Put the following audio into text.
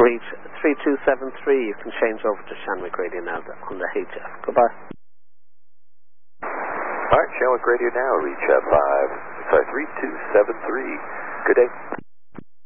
Reach 3273, you can change over to Shanwick Radio now on the HF. Goodbye. Alright, Shanwick Radio now, reach 3273. Good day.